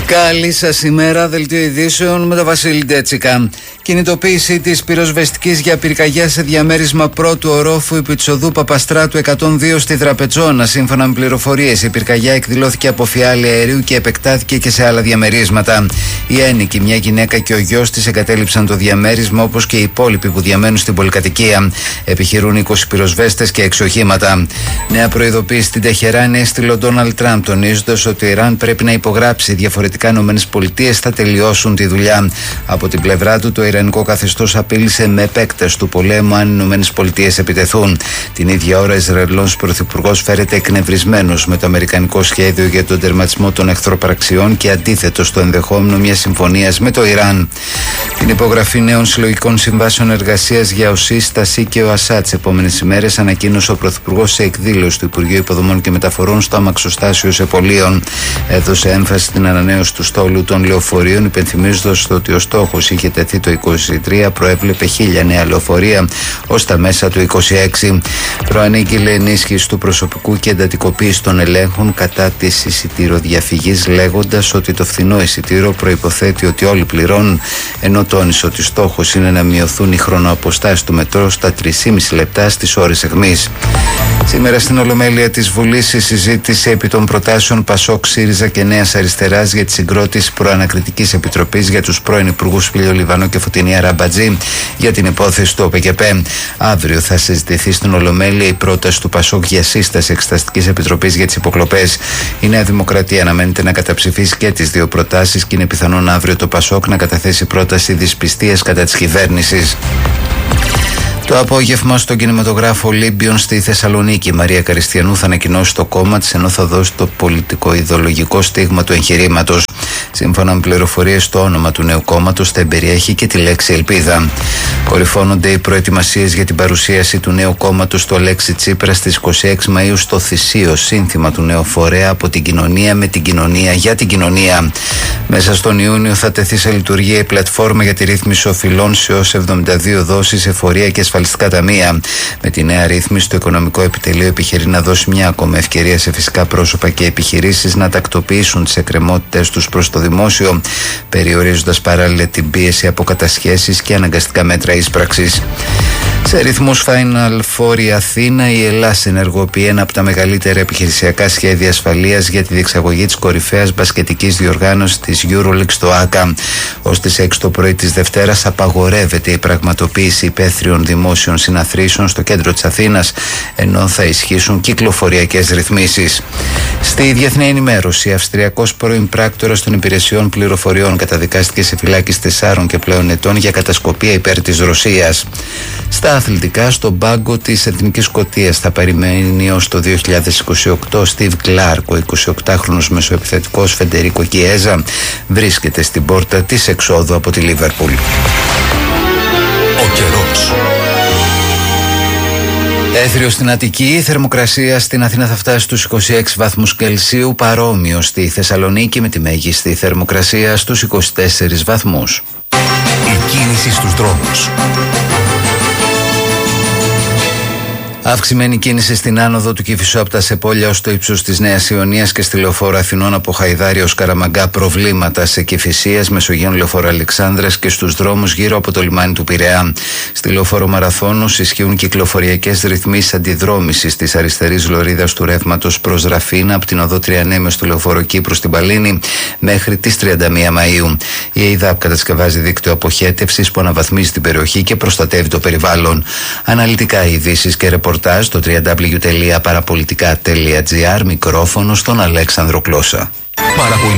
Καλή σας ημέρα, δελτίο ειδήσεων με τον Βασίλη Ντέτσικα. Κινητοποίηση της πυροσβεστικής για πυρκαγιά σε διαμέρισμα πρώτου ορόφου επί της οδού Παπαστράτου 102 στη Δραπετσόνα. Σύμφωνα με πληροφορίες, η πυρκαγιά εκδηλώθηκε από φιάλη αερίου και επεκτάθηκε και σε άλλα διαμερίσματα. Η ένικη, μια γυναίκα και ο γιος της εγκατέλειψαν το διαμέρισμα, όπως και οι υπόλοιποι που διαμένουν στην πολυκατοικία. Επιχειρούν 20 πυροσβέστες και 6 οχήματα. Νέα προειδοποίηση στην Τεχεράνη έστειλε ο Ντόναλντ Τραμπ, τονίζοντας ότι το Ιράν πρέπει να υπογράψει. Διαφορετικά, οι ΗΠΑ θα τελειώσουν τη δουλειά. Από την πλευρά του, το ιρανικό καθεστώς απείλησε με επέκταση του πολέμου αν οι ΗΠΑ επιτεθούν. Την ίδια ώρα, ο Ισραηλινός πρωθυπουργός φέρεται εκνευρισμένος με το αμερικανικό σχέδιο για τον τερματισμό των εχθροπραξιών και αντίθετο στο ενδεχόμενο μιας συμφωνίας με το Ιράν. Την υπογραφή νέων συλλογικών συμβάσεων εργασίας για οσύσταση και ο Ασάτ τις επόμενες ημέρες ανακοίνωσε ο πρωθυπουργός σε εκδήλωση του Υπουργείου Υποδομών και Μεταφορών στο αμαξοστάσιο Σεπολίων. Έδωσε έμφαση στην ανανέωση του στόλου των λεωφορείων, υπενθυμίζοντας ότι ο στόχος είχε τεθεί το 2023, προέβλεπε 1.000 νέα λεωφορεία ως τα μέσα του 2026. Προανήγγειλε ενίσχυση του προσωπικού και εντατικοποίηση των ελέγχων κατά της εισιτηροδιαφυγής, λέγοντας ότι το φθηνό εισιτήριο προϋποθέτει ότι όλοι πληρώνουν, ενώ τόνισε ότι στόχος είναι να μειωθούν οι χρονοαποστάσεις του μετρό στα 3,5 λεπτά στις ώρες αιχμής. Σήμερα στην Ολομέλεια της Βουλής η συζήτηση επί των προτάσεων Πασόκ, ΣΥΡΙΖΑ και Νέας Αριστεράς για τη συγκρότηση προανακριτικής επιτροπής για τους πρώην υπουργούς Πήλιο Λιβανό και Φωτεινία Ραμπατζή για την υπόθεση του ΟΠΕΚΕΠ. Αύριο θα συζητηθεί στην Ολομέλεια η πρόταση του Πασόκ για σύσταση εξεταστικής επιτροπής για τις υποκλοπές. Η Νέα Δημοκρατία αναμένεται να καταψηφίσει και τις δύο προτάσεις και είναι πιθανόν αύριο το Πασόκ να καταθέσει πρόταση δυσπιστίας κατά της κυβέρνησης. Το απόγευμα στον κινηματογράφο Ολύμπιον στη Θεσσαλονίκη, η Μαρία Καριστιανού θα ανακοινώσει το κόμμα της, ενώ θα δώσει το πολιτικο-ιδεολογικό στίγμα του εγχειρήματος. Σύμφωνα με πληροφορίες, το όνομα του νέου κόμματος θα εμπεριέχει και τη λέξη ελπίδα. Κορυφώνονται οι προετοιμασίες για την παρουσίαση του νέου κόμματος του Αλέξη Τσίπρα στις 26 Μαΐου στο Θησίο, σύνθημα του νέου φορέα από την κοινωνία με την κοινωνία για την κοινωνία. Μέσα στον Ιούνιο θα τεθεί σε λειτουργία η πλατφόρμα για τη ρύθμιση οφειλών σε ως 72 δόσεις εφορία και ασφαλιστικά ταμεία. Με τη νέα ρύθμιση, το Οικονομικό Επιτελείο επιχειρεί να δώσει μια ακόμα ευκαιρία σε φυσικά πρόσωπα και επιχειρήσεις να τακτοποιήσουν τις εκκρεμότητες τους προς το δημόσιο, περιορίζοντας παράλληλα την πίεση από κατασχέσεις και αναγκαστικά μέτρα ίσπραξης. Σε ρυθμούς Final Four η Αθήνα, η Ελλάς ενεργοποιεί ένα από τα μεγαλύτερα επιχειρησιακά σχέδια ασφαλείας για τη διεξαγωγή της κορυφαίας μπασκετικής διοργάνωσης της EuroLeague στο ΆΚΑ. Ως τις 6 το πρωί της Δευτέρας απαγορεύεται η πραγματοποίηση υπαίθριων δημόσιων συναθρήσεων στο κέντρο της Αθήνας, ενώ θα ισχύσουν κυκλοφοριακές ρυθμίσεις. Στη διεθνή ενημέρωση, Αυστριακός πρώην πράκτορας των υπηρεσιών πληροφοριών καταδικάστηκε σε φυλάκιση 4 και πλέον ετών για κατασκοπία υπέρ της Ρωσίας. Στα αθλητικά, στον πάγκο της Εθνικής Σκωτίας θα περιμένει ως το 2028 ο Στιβ Κλάρκ. Ο 28χρονος μεσοεπιθετικός Φεντερίκο Κιέζα βρίσκεται στην πόρτα της εξόδου από τη Λίβερπουλ. Ο καιρός. Έθριο στην Αττική, η θερμοκρασία στην Αθήνα θα φτάσει στους 26 βαθμούς Κελσίου, παρόμοιο στη Θεσσαλονίκη με τη μέγιστη θερμοκρασία στους 24 βαθμούς. Η κίνηση στους δρόμους. Αυξημένη κίνηση στην άνοδο του Κηφισού από τα Σεπόλια ως το ύψος της Νέας Ιωνίας και στη λεωφόρο Αθηνών από Χαϊδάρι ως Καραμαγκά. Προβλήματα σε Κηφισίας, Μεσογείων λεωφόρο Αλεξάνδρας και στους δρόμους γύρω από το λιμάνι του Πειραιά. Στη λεωφόρο Μαραθώνος ισχύουν κυκλοφοριακές ρυθμίσεις αντιδρόμησης της αριστερής λωρίδας του ρεύματος προς Ραφίνα από την οδό Τριανέμεως του λεωφόρο Κύπρου στην Παλίνη μέχρι τις 31 Μαΐου. Η ΕΙΔΑΠ κατασκευάζει δίκτυο αποχέτευσης που αναβαθμίζει την περιοχή και προστατεύει το περιβάλλον. Αναλυτικά ειδήσεις και ρεπορτάζ στο www.parapolitica.gr. Μικρόφωνο στον Αλέξανδρο Κλώσσα.